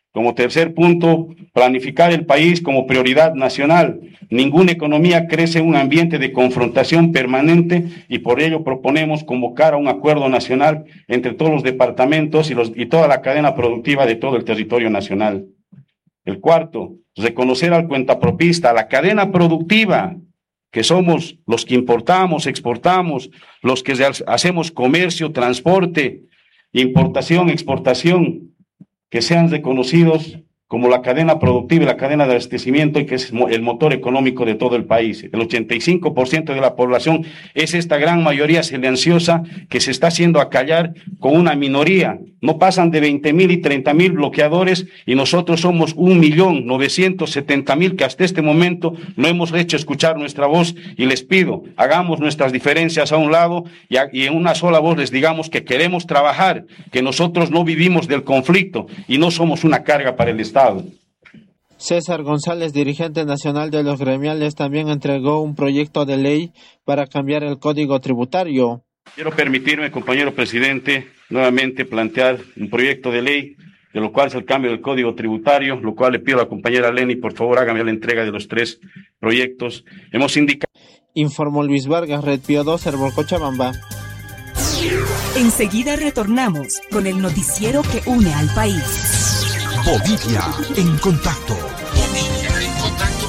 Como tercer punto, planificar el país como prioridad nacional. Ninguna economía crece en un ambiente de confrontación permanente y por ello proponemos convocar a un acuerdo nacional entre todos los departamentos y toda la cadena productiva de todo el territorio nacional. El cuarto, reconocer al cuentapropista, a la cadena productiva, que somos los que importamos, exportamos, los que hacemos comercio, transporte, importación, exportación, que sean reconocidos como la cadena productiva y la cadena de abastecimiento y que es el motor económico de todo el país. El 85% de la población es esta gran mayoría silenciosa que se está haciendo acallar con una minoría. No pasan de 20,000 y 30,000 bloqueadores y nosotros somos 1,970,000 que hasta este momento no hemos hecho escuchar nuestra voz y les pido, hagamos nuestras diferencias a un lado y en una sola voz les digamos que queremos trabajar, que nosotros no vivimos del conflicto y no somos una carga para el Estado. César González, dirigente nacional de los gremiales, también entregó un proyecto de ley para cambiar el Código Tributario. Quiero permitirme, compañero presidente, nuevamente plantear un proyecto de ley, de lo cual es el cambio del Código Tributario, lo cual le pido a la compañera Leni, por favor, hágame la entrega de los 3 proyectos. Hemos indicado... Informó Luis Vargas, Red Pío 2, Herbol Cochabamba. Enseguida retornamos con el noticiero que une al país. Bolivia en contacto. Bolivia en contacto.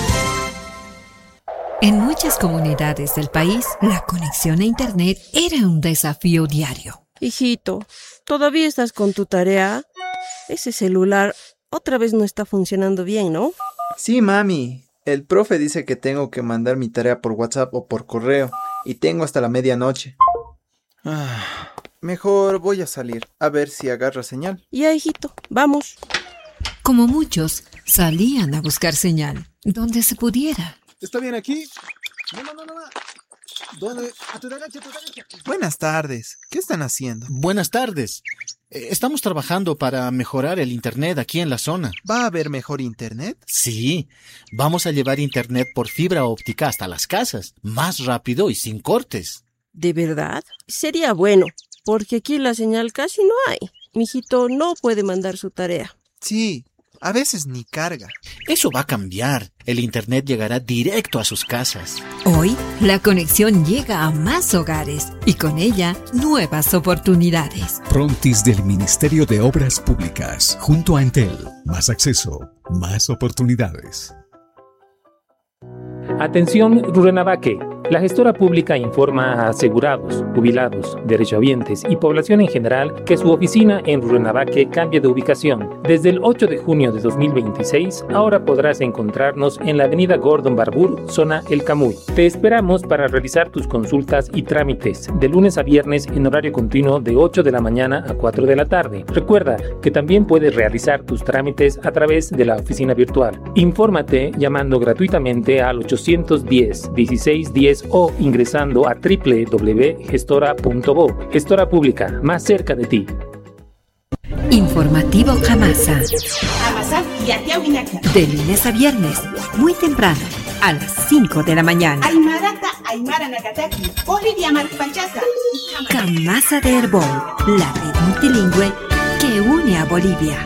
En muchas comunidades del país, la conexión a Internet era un desafío diario. Hijito, ¿todavía estás con tu tarea? Ese celular otra vez no está funcionando bien, ¿no? Sí, mami. El profe dice que tengo que mandar mi tarea por WhatsApp o por correo y tengo hasta la medianoche. Mejor voy a salir, a ver si agarra señal. Ya, hijito, vamos. Como muchos, salían a buscar señal, donde se pudiera. ¿Está bien aquí? No. ¿Dónde? A tu derecha. Buenas tardes. ¿Qué están haciendo? Buenas tardes. Estamos trabajando para mejorar el internet aquí en la zona. ¿Va a haber mejor internet? Sí, vamos a llevar internet por fibra óptica hasta las casas, más rápido y sin cortes. ¿De verdad? Sería bueno, porque aquí la señal casi no hay. Mijito no puede mandar su tarea. Sí, a veces ni carga. Eso va a cambiar. El internet llegará directo a sus casas. Hoy, la conexión llega a más hogares y con ella, nuevas oportunidades. Frontis del Ministerio de Obras Públicas, junto a Entel. Más acceso, más oportunidades. Atención, Rurrenabaque. La gestora pública informa a asegurados, jubilados, derechohabientes y población en general que su oficina en Rurrenabaque cambia de ubicación. Desde el 8 de junio de 2026, ahora podrás encontrarnos en la avenida Gordon Barbour, zona El Camuy. Te esperamos para realizar tus consultas y trámites de lunes a viernes en horario continuo de 8 de la mañana a 4 de la tarde. Recuerda que también puedes realizar tus trámites a través de la oficina virtual. Infórmate llamando gratuitamente al 810-1610 o ingresando a www.gestora.bo. Gestora Pública, más cerca de ti. Informativo Jamasa. De lunes a viernes, muy temprano, a las 5 de la mañana. Jamasa de Herbol, la red multilingüe que une a Bolivia.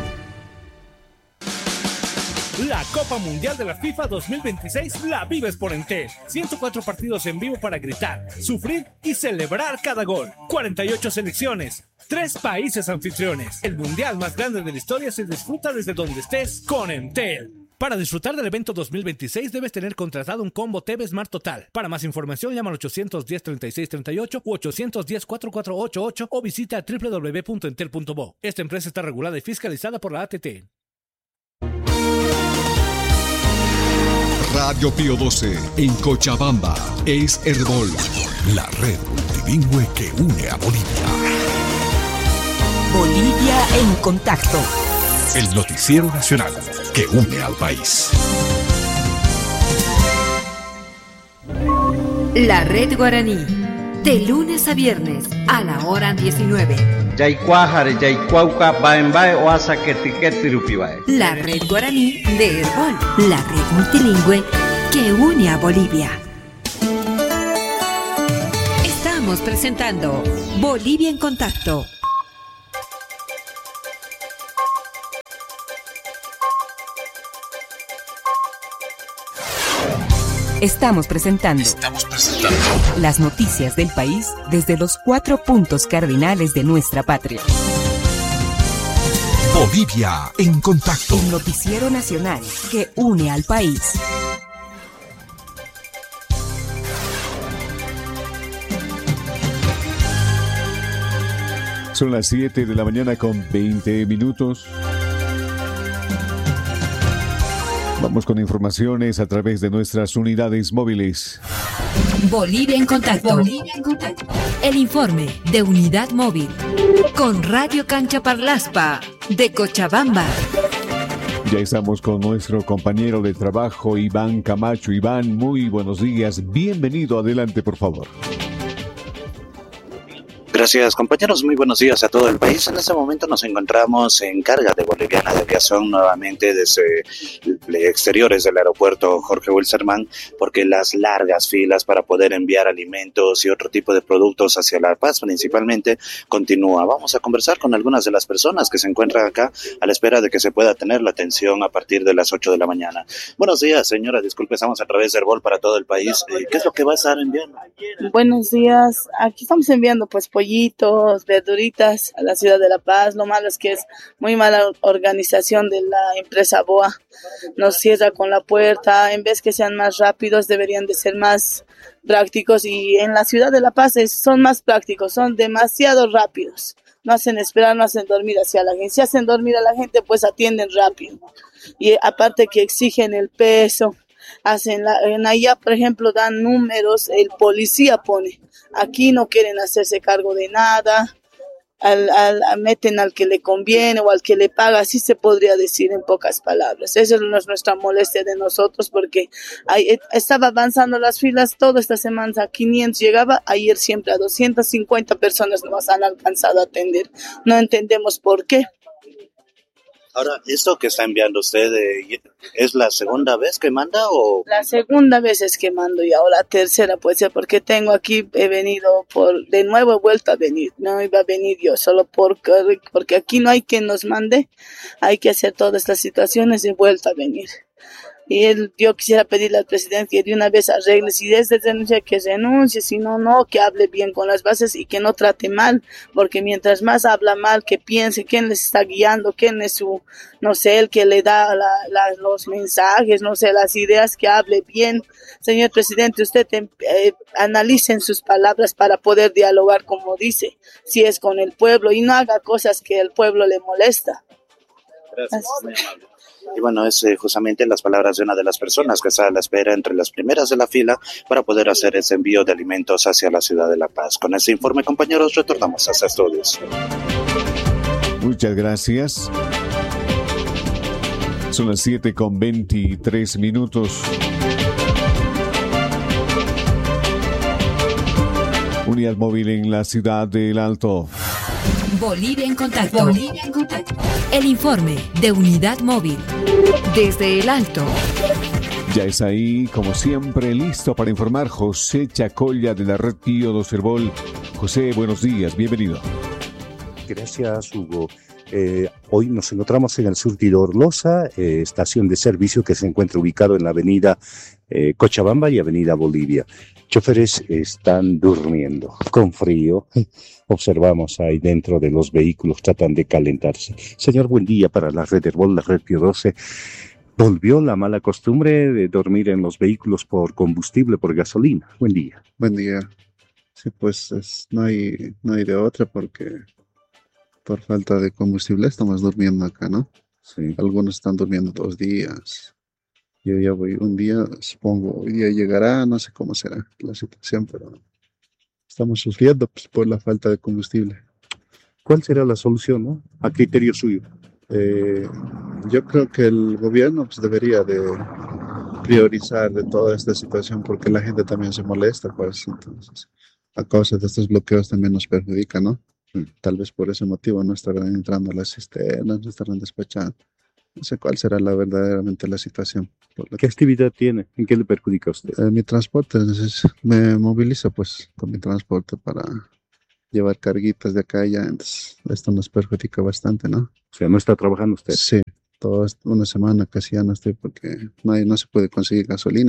La Copa Mundial de la FIFA 2026 la vives por Entel. 104 partidos en vivo para gritar, sufrir y celebrar cada gol. 48 selecciones, 3 países anfitriones. El mundial más grande de la historia se disfruta desde donde estés con Entel. Para disfrutar del evento 2026 debes tener contratado un combo TV Smart Total. Para más información llama al 810-3638 u 810-4488 o visita www.entel.bo. Esta empresa está regulada y fiscalizada por la ATT. Radio Pío 12 en Cochabamba es Herbol, la red multilingüe que une a Bolivia. Bolivia en contacto. El noticiero nacional que une al país. La red guaraní, de lunes a viernes a la hora 19. La red guaraní de Herbol, la red multilingüe que une a Bolivia. Estamos presentando Bolivia en contacto. Estamos presentando las noticias del país desde los 4 puntos cardinales de nuestra patria. Bolivia en contacto. El noticiero nacional que une al país. Son las 7 de la mañana con 20 minutos. Vamos con informaciones a través de nuestras unidades móviles. Bolivia en contacto. Bolivia en contacto. El informe de Unidad Móvil con Radio Cancha Parlaspa de Cochabamba. Ya estamos con nuestro compañero de trabajo, Iván Camacho. Iván, muy buenos días. Bienvenido. Adelante, por favor. Gracias, compañeros. Muy buenos días a todo el país. En este momento nos encontramos en carga de Boliviana de Aviación nuevamente desde exteriores del aeropuerto Jorge Wilstermann, porque las largas filas para poder enviar alimentos y otro tipo de productos hacia La Paz principalmente continúa. Vamos a conversar con algunas de las personas que se encuentran acá a la espera de que se pueda tener la atención a partir de las 8 de la mañana. Buenos días, señora. Disculpe, estamos a través de Herbol para todo el país. ¿Qué es lo que va a estar enviando? Buenos días. Aquí estamos enviando pollitos, verduritas a la ciudad de La Paz. Lo malo es que es muy mala organización de la empresa BOA. Nos cierra con la puerta. En vez que sean más rápidos, deberían de ser más prácticos. Y en la ciudad de La Paz son más prácticos, son demasiado rápidos. No hacen esperar, no hacen dormir hacia la gente. Si hacen dormir a la gente, pues atienden rápido. Y aparte que exigen el peso. En allá, por ejemplo, dan números, el policía pone. Aquí no quieren hacerse cargo de nada, meten al que le conviene o al que le paga, así se podría decir en pocas palabras. Esa es nuestra molestia de nosotros, porque estaba avanzando las filas toda esta semana, a 500 llegaba, ayer siempre a 250 personas nos han alcanzado a atender. No entendemos por qué. Ahora, ¿esto que está enviando usted es la segunda vez que manda o...? La segunda vez es que mando y ahora la tercera puede ser, porque he venido de nuevo he vuelto a venir. No iba a venir yo solo porque aquí no hay quien nos mande, hay que hacer todas estas situaciones y he vuelto a venir. Y yo quisiera pedirle al presidente que de una vez arregle, si es de renuncia, que renuncie, si no, que hable bien con las bases y que no trate mal, porque mientras más habla mal, que piense quién les está guiando, quién es el que le da los mensajes, las ideas, que hable bien. Señor presidente, usted analice en sus palabras para poder dialogar como dice, si es con el pueblo, y no haga cosas que el pueblo le molesta. Gracias. Muy amable. Y bueno, es justamente las palabras de una de las personas que está a la espera entre las primeras de la fila para poder hacer ese envío de alimentos hacia la ciudad de La Paz. Con este informe, compañeros, retornamos a este estudios. Muchas gracias. Son las 7 con 23 minutos. Unidad móvil en la ciudad del Alto. Bolivia en contacto. Bolivia en contacto. El informe de Unidad Móvil desde el Alto. Ya es ahí, como siempre, listo para informar José Chacolla de la red Pío 2 Herbol. José, buenos días, bienvenido. Gracias, Hugo. Hoy nos encontramos en el surtidor Loza, estación de servicio que se encuentra ubicado en la avenida Cochabamba y avenida Bolivia. Choferes están durmiendo con frío. Observamos ahí dentro de los vehículos, tratan de calentarse. Señor, buen día para la red Herbol, la red Pío 12. ¿Volvió la mala costumbre de dormir en los vehículos por combustible, por gasolina? Buen día. Buen día. Sí, pues no hay de otra, porque por falta de combustible estamos durmiendo acá, ¿no? Sí. Algunos están durmiendo 2 días. Yo ya voy un día, supongo, hoy día llegará, no sé cómo será la situación, pero estamos sufriendo pues, por la falta de combustible. ¿Cuál será la solución, no? A criterio suyo. Yo creo que el gobierno pues, debería de priorizar de toda esta situación, porque la gente también se molesta, pues, entonces, a causa de estos bloqueos también nos perjudica, ¿no? Tal vez por ese motivo no estarán entrando a las cisternas, no estarán despachando. No sé cuál será verdaderamente la situación. ¿Qué actividad tiene? ¿En qué le perjudica a usted? Mi transporte, me movilizo pues con mi transporte para llevar carguitas de acá a allá, entonces esto nos perjudica bastante, ¿no? O sea, ¿no está trabajando usted? Sí, toda una semana casi ya no estoy, porque no se puede conseguir gasolina.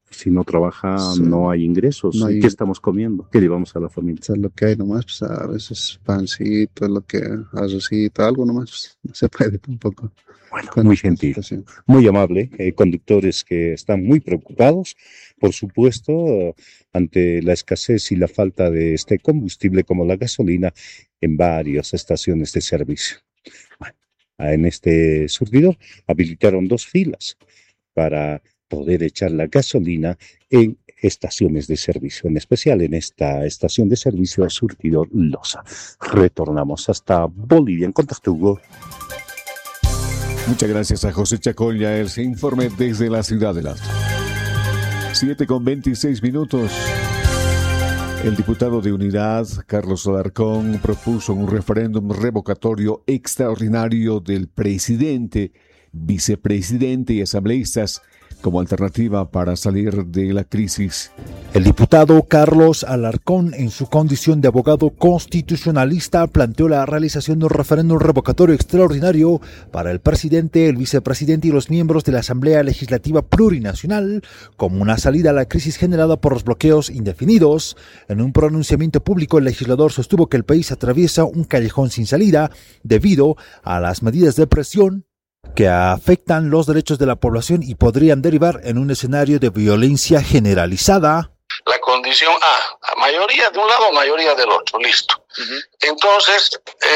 Si no trabaja, sí, no hay ingresos. No hay... ¿Qué estamos comiendo? ¿Qué llevamos a la familia? O sea, lo que hay nomás, pues a veces pancito, lo que arrocito, algo nomás, pues, no se puede tampoco. Bueno, muy gentil, muy amable. Conductores que están muy preocupados, por supuesto, ante la escasez y la falta de este combustible como la gasolina en varias estaciones de servicio. Bueno, en este surtidor habilitaron 2 filas para poder echar la gasolina en estaciones de servicio, en especial en esta estación de servicio surtidor Loza. Retornamos hasta Bolivia. En contacto, Hugo. Muchas gracias a José Chacolla, el informe desde la ciudad de Las. 7:26. El diputado de Unidad, Carlos Alarcón, propuso un referéndum revocatorio extraordinario del presidente, vicepresidente y asambleístas como alternativa para salir de la crisis. El diputado Carlos Alarcón, en su condición de abogado constitucionalista, planteó la realización de un referéndum revocatorio extraordinario para el presidente, el vicepresidente y los miembros de la Asamblea Legislativa Plurinacional como una salida a la crisis generada por los bloqueos indefinidos. En un pronunciamiento público, el legislador sostuvo que el país atraviesa un callejón sin salida debido a las medidas de presión que afectan los derechos de la población y podrían derivar en un escenario de violencia generalizada. La condición A, mayoría de un lado, mayoría del otro, listo. Entonces,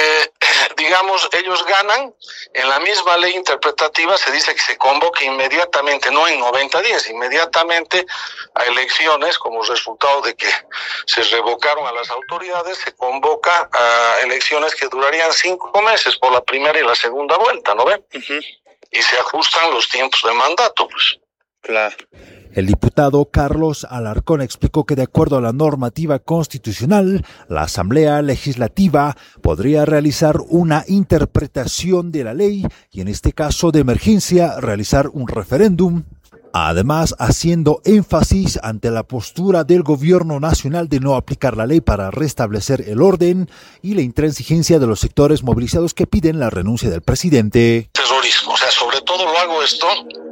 digamos, ellos ganan, en la misma ley interpretativa se dice que se convoque inmediatamente, no en 90 días, inmediatamente a elecciones como resultado de que se revocaron a las autoridades, se convoca a elecciones que durarían 5 meses por la primera y la segunda vuelta, ¿no ven? Y se ajustan los tiempos de mandato, pues. Claro. El diputado Carlos Alarcón explicó que de acuerdo a la normativa constitucional, la Asamblea Legislativa podría realizar una interpretación de la ley y en este caso de emergencia realizar un referéndum. Además, haciendo énfasis ante la postura del gobierno nacional de no aplicar la ley para restablecer el orden y la intransigencia de los sectores movilizados que piden la renuncia del presidente. Terrorismo, o sea, sobre todo lo hago esto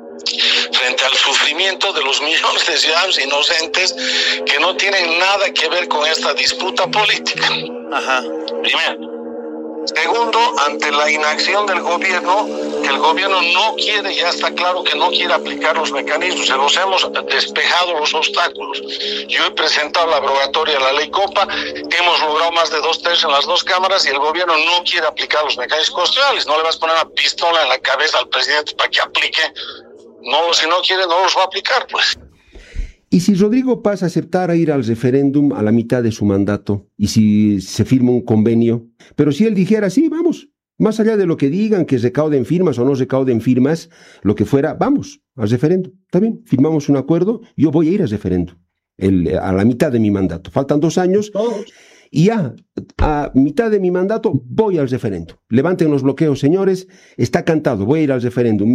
frente al sufrimiento de los millones de ciudadanos inocentes que no tienen nada que ver con esta disputa política. Primero. Segundo, ante la inacción del gobierno, que el gobierno no quiere, ya está claro que no quiere aplicar los mecanismos, se los hemos despejado los obstáculos. Yo he presentado la abrogatoria de la ley Copa, hemos logrado más de 2/3 en las 2 cámaras y el gobierno no quiere aplicar los mecanismos constitucionales. No le vas a poner una pistola en la cabeza al presidente para que aplique. No, si no quiere, no los va a aplicar, pues. ¿Y si Rodrigo Paz aceptara ir al referéndum a la mitad de su mandato? ¿Y si se firma un convenio? Pero si él dijera, sí, vamos, más allá de lo que digan, que recauden firmas o no recauden firmas, lo que fuera, vamos al referéndum. Está bien, firmamos un acuerdo, yo voy a ir al referéndum, a la mitad de mi mandato. Faltan 2 años y ya, a mitad de mi mandato voy al referéndum. Levanten los bloqueos, señores, está cantado, voy a ir al referéndum.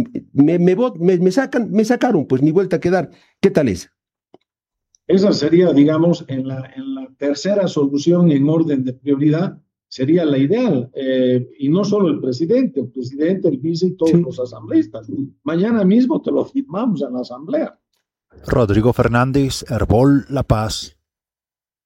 Me sacaron, pues ni vuelta a quedar. ¿Qué tal es? Esa sería, digamos, en la tercera solución en orden de prioridad, sería la ideal. Y no solo el presidente, el vice y todos los asambleístas. Mañana mismo te lo firmamos en la asamblea. Rodrigo Fernández, Herbol, La Paz.